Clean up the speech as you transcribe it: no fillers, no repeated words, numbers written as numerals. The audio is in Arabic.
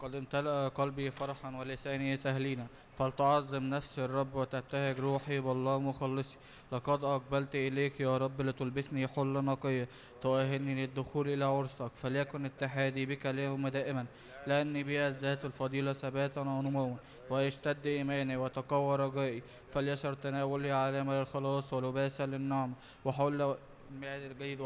قد امتلأ قلبي فرحا ولساني تهلينا، فلتعظم نفسي الرب وتبتهج روحي بالله مخلصي. لقد أقبلت إليك يا رب لتلبسني حلة نقية، تؤهلني للدخول إلى عرسك. فليكن اتحادي بك اليوم دائما، لأني بي أزداد الفضيلة ثباتا ونموا، ويشتد إيماني وتقوى رجائي. فليسر تناولي علامة للخلاص ولباسا للنعم، وحل المياه الجيد